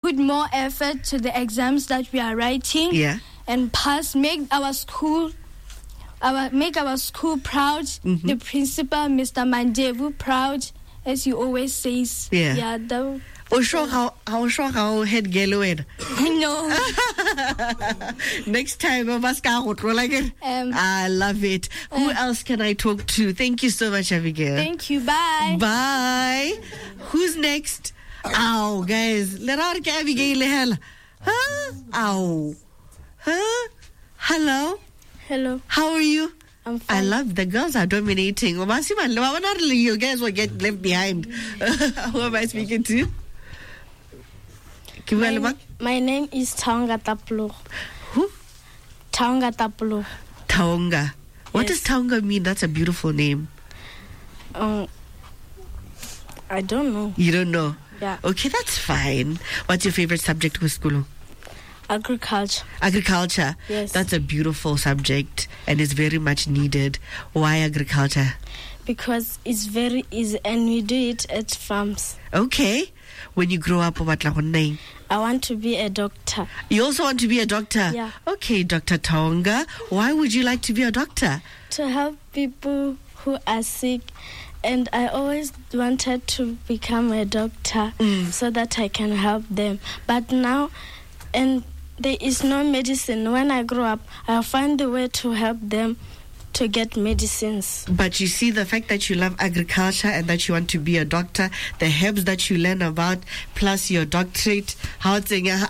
put more effort to the exams that we are writing. Yeah. And pass, make our school proud. Mm-hmm. The principal, Mr. Mandevu, proud, as he always says. Yeah. How head Galoed. No. Next time, I love it. Who else can I talk to? Thank you so much, Abigail. Thank you. Bye. Bye. Who's next? Ow, guys. Lerarke Abigail. Huh? Ow. Huh? Hello? Hello. How are you? I'm fine. I love the girls are dominating. You guys will get left behind. Who am I speaking to? My name is Taonga Taplo. Who? Taonga Taplo. Taonga. What Yes. does Taonga mean? That's a beautiful name. I don't know. You don't know? Yeah. Okay, that's fine. What's your favorite subject with school? Agriculture. Agriculture. Yes. That's a beautiful subject and it's very much needed. Why agriculture? Because it's very easy and we do it at farms. Okay. When you grow up, what name? I want to be a doctor. You also want to be a doctor? Yeah. Okay, Dr. Taonga. Why would you like to be a doctor? To help people who are sick. And I always wanted to become a doctor so that I can help them. But now, and there is no medicine. When I grow up, I'll find the way to help them to get medicines. But you see, the fact that you love agriculture and that you want to be a doctor, the herbs that you learn about, plus your doctorate, I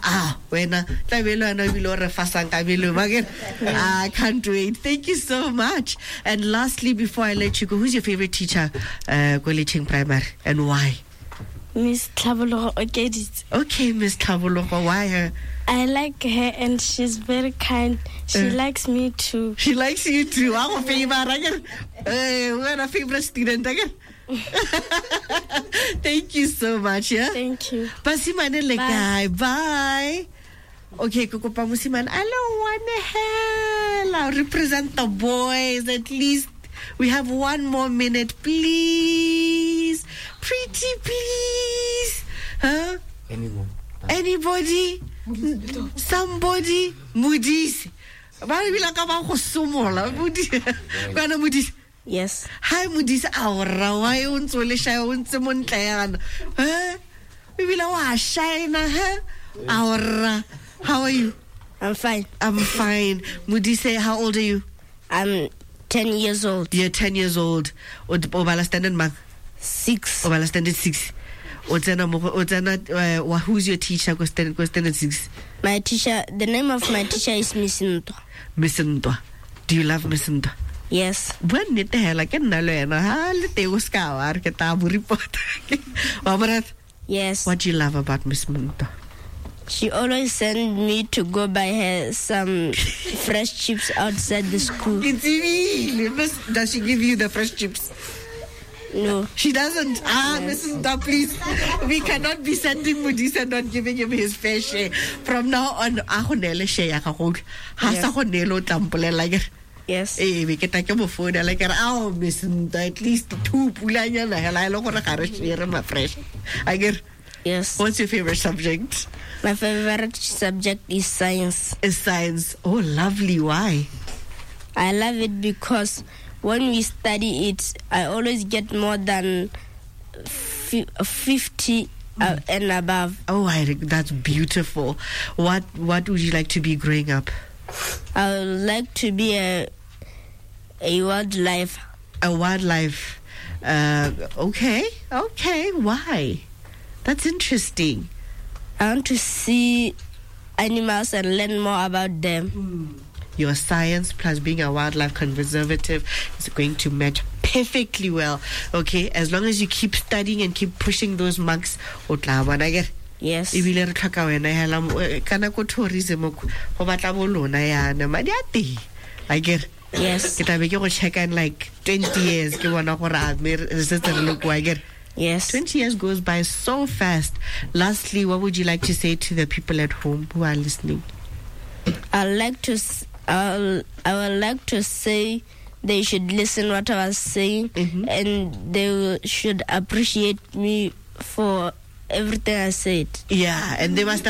can't wait. Thank you so much. And lastly, before I let you go, who's your favorite teacher, Kwelecheng Primary, and why? Miss Tlhabologo Okeditse. Okay, Miss Tlhabologo, why her? I like her and she's very kind. She likes me too. She likes you too. I'm a favorite. We're a favorite student again. Thank you so much. Yeah. Thank you. Bye. Bye. Okay, Kukupa Musiman. I don't want to hell. I'll represent the boys at least. We have one more minute, please. Pretty, please. Huh? Anybody? Somebody? Moody's. Yes. Hi, Moody's. Why unts will shy unts montayan? Huh? We will shine, huh? How are you? I'm fine. I'm fine. Moody's, say, how old are you? I'm 10 years old. You're 10 years old. Obala standard man. 6. Obala standard 6. Who's your teacher? Standard 6. My teacher, the name of my teacher is Miss Nto. Miss Nto. Do you love Miss Nto? Yes. When it like Yes. What do you love about Miss Nto? She always sent me to go buy her some fresh chips outside the school. Does she give you the fresh chips? No. She doesn't. Miss Nto, please. We cannot be sending Moody's and not giving him his fair share. From now on, Yes. We can take him a phone like Miss Nto, at least 2 pulanya I fresh. I get. Yes. What's your favorite subject? My favorite subject is science. Is science. Oh, lovely. Why? I love it because when we study it, I always get more than 50 and above. Oh, that's beautiful. What would you like to be growing up? I would like to be a wildlife. A wildlife. Okay. Why? That's interesting. I want to see animals and learn more about them. Your science plus being a wildlife conservative is going to match perfectly well. Okay, as long as you keep studying and keep pushing those marks. Yes. I get. Yes. Check in like 20 years. Yes. 20 years goes by so fast. Lastly, what would you like to say to the people at home who are listening? I would like to say they should listen what I was saying, and they should appreciate me for everything I said. Yeah, and they must